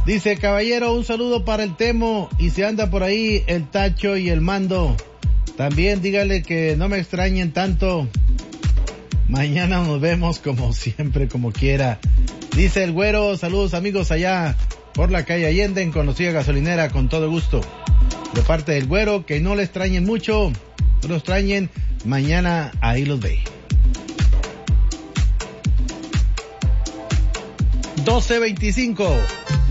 Dice, caballero, un saludo para el Temo, y si anda por ahí el Tacho y el Mando, también dígale que no me extrañen tanto. Mañana nos vemos como siempre, como quiera. Dice el Güero, saludos amigos allá por la calle Allende, en Conocida Gasolinera, con todo gusto. De parte del Güero, que no le extrañen mucho, no lo extrañen, mañana ahí los ve. 12:25.